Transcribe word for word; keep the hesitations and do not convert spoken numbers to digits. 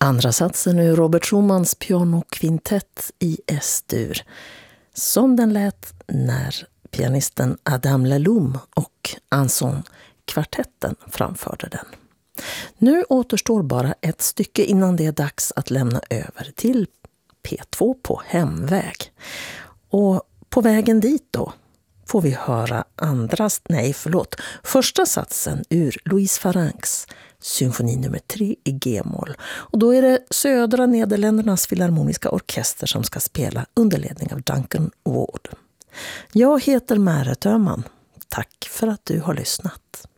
Andra satsen ur Robert Schumans pianokvintett i S-dur, som den lät när pianisten Adam Lelum och Anson-kvartetten framförde den. Nu återstår bara ett stycke innan det är dags att lämna över till P två på hemväg. Och på vägen dit då får vi höra andra, nej förlåt, första satsen ur Louise Faranks symfoni nummer tre i G-moll. Och då är det södra Nederländernas filharmoniska orkester som ska spela under ledning av Duncan Ward. Jag heter Märre Töman. Tack för att du har lyssnat.